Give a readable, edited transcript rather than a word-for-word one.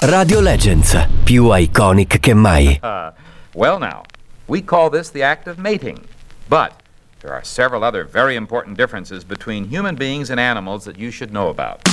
Radio Legends, più iconic che mai. Well now, we call this the act of mating. But there are several other very important differences between human beings and animals that you should know about.